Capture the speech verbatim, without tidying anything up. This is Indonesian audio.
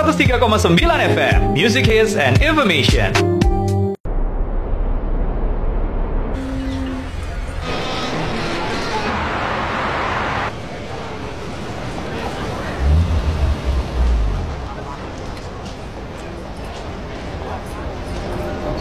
seratus tiga koma sembilan F M, Music Hits and Information.